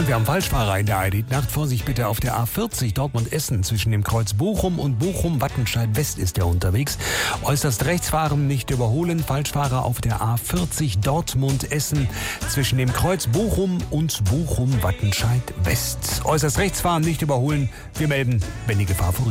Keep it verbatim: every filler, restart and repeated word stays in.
Und wir haben Falschfahrer in der I D-Nacht. Vorsicht bitte auf der A vierzig Dortmund-Essen zwischen dem Kreuz Bochum und Bochum-Wattenscheid-West ist er unterwegs. Äußerst rechts fahren, nicht überholen. Falschfahrer auf der A vierzig Dortmund-Essen zwischen dem Kreuz Bochum und Bochum-Wattenscheid-West. Äußerst rechts fahren, nicht überholen. Wir melden, wenn die Gefahr vorüber